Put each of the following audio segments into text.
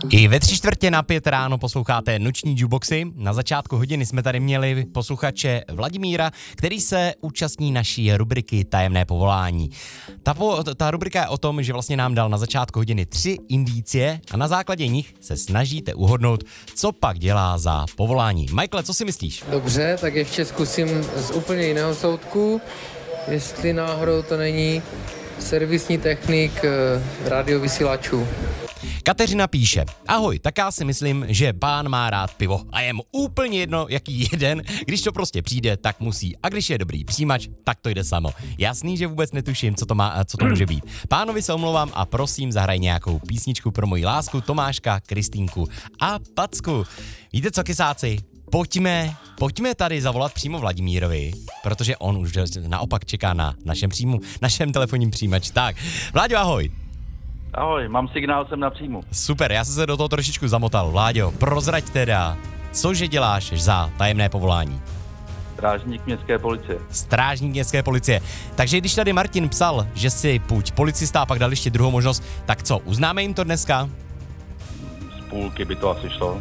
I ve 3:45 ráno posloucháte noční jukeboxy. Na začátku hodiny jsme tady měli posluchače Vladimíra, který se účastní naší rubriky Tajemné povolání. Ta rubrika je o tom, že vlastně nám dal na začátku hodiny 3 indicie a na základě nich se snažíte uhodnout, co pak dělá za povolání. Michael, co si myslíš? Dobře, tak ještě zkusím z úplně jiného soudku, jestli náhodou to není servisní technik radiovysílačů. Kateřina píše: ahoj, tak já si myslím, že pán má rád pivo a je mu úplně jedno, jaký jeden, když to prostě přijde, tak musí. A když je dobrý přijímač, tak to jde samo. Jasný, že vůbec netuším, co to může být. Pánovi se omlouvám a prosím, zahraj nějakou písničku pro moji lásku, Tomáška, Kristýnku a Packu. Víte co, kysáci? Pojďme tady zavolat přímo Vladimírovi, protože on už naopak čeká na našem telefonním přijímači. Tak, Vláďo, ahoj. Ahoj, mám signál, jsem na příjmu. Super, já jsem se do toho trošičku zamotal. Vláďo, prozrať teda, cože děláš za tajemné povolání? Strážník městské policie. Strážník městské policie. Takže když tady Martin psal, že si buď policista a pak dal ještě druhou možnost, tak co, uznáme jim to dneska? Z půlky by to asi šlo.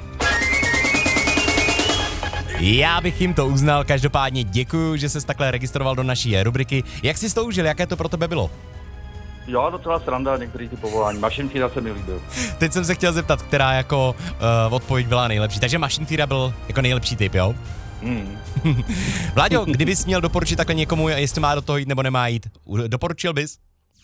Já bych jim to uznal, každopádně děkuju, že ses takhle registroval do naší rubriky. Jak jsi to užil, jaké to pro tebe bylo? Jo, docela sranda, některý ty povolání. Mašinfíra se mi líbil. Teď jsem se chtěl zeptat, která jako odpověď byla nejlepší. Takže mašinfíra byl jako nejlepší typ, jo? Vláďo, kdybys měl doporučit takhle někomu, jestli má do toho jít nebo nemá jít, doporučil bys?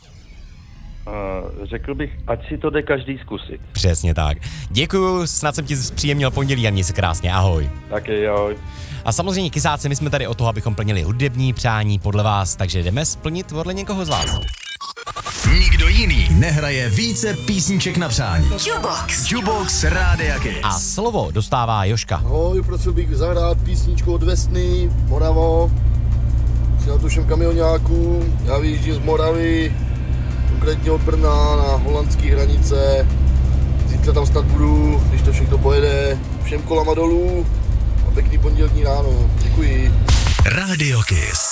Řekl bych, ať si to jde každý zkusit. Přesně tak. Děkuju, snad jsem ti zpříjemnil pondělí a měj se krásně, ahoj. Taky ahoj. A samozřejmě kysáci, my jsme tady o toho, abychom plnili hudební přání podle vás, takže jdeme splnit podle někoho z vás. Nikdo jiný nehraje více písniček na přání. Jukebox Rádia Kiss. A slovo dostává Joška. Ahoj, prosil bych zahrát písničku od Vesny, Moravo. Přijel tu všem kamionáků, já vyjíždím z Moravy, konkrétně od Brna na holandské hranice. Zítra tam snad budu, když to všechno pojede. Všem kolama dolů a pěkný pondělní ráno. Děkuji. Radio Kiss.